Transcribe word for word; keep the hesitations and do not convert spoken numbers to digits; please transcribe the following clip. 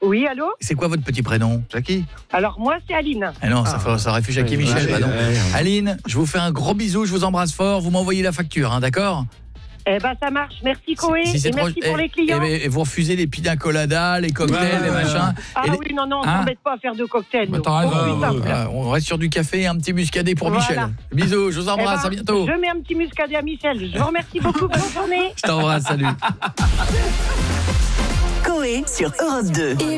Oui, allô? C'est quoi votre petit prénom? Jackie. Alors, moi, c'est Aline. Ah non, ça, fait, ça aurait fait Jackie Ouais, Michel. ouais, Bah non. ouais, ouais. Aline, je vous fais un gros bisou, je vous embrasse fort. Vous m'envoyez la facture, hein, d'accord? Eh ben, ça marche. Merci, Coé. Si c'est et trop- merci pour eh, les clients. eh ben, et vous refusez les pina coladas, les cocktails, Ouais, les ouais, machins. ah Et les- oui, non, non, on Hein s'embête pas à faire de cocktails. Bah, nous. t'as raison. Beaucoup plus simple. Euh, on reste sur du café et un petit muscadet pour Voilà. Michel. Bisous, je vous Eh embrasse, ben, à bientôt. Je mets un petit muscadet à Michel. Je vous remercie beaucoup. Bonne journée. Je t'embrasse, salut. Coé sur Europe deux.